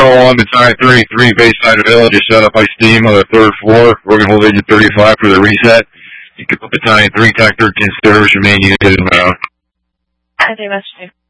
1 Battalion 33, Bayside Village is set up by Steam on the 3rd floor. We're going to hold Agent 35 for the reset. You can put Battalion 3, TAC 13 Stairs, remain unit inbound. I think that's true.